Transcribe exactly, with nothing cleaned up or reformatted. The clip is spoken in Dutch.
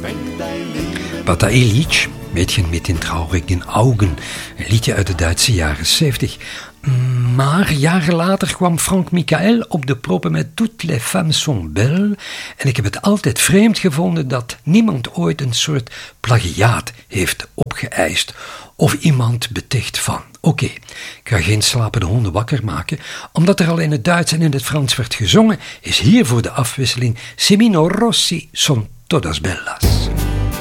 Bata Illich, Mädchen mit den traurigen Augen, een liedje uit de Duitse jaren zeventig. Maar jaren later kwam Frank Michael op de proppen met Toutes les femmes sont belles en ik heb het altijd vreemd gevonden dat niemand ooit een soort plagiaat heeft opgeëist of iemand beticht van. Oké, okay, ik ga geen slapende honden wakker maken, omdat er al in het Duits en in het Frans werd gezongen, is hier voor de afwisseling Semino Rossi son todas bellas.